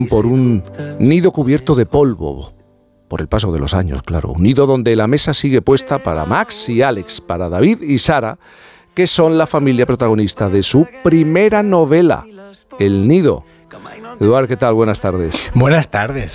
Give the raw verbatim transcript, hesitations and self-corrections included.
por un nido cubierto de polvo, por el paso de los años, claro. Un nido donde la mesa sigue puesta para Max y Alex, para David y Sara, que son la familia protagonista de su primera novela, El Nido. Eduard, ¿qué tal? Buenas tardes. Buenas tardes.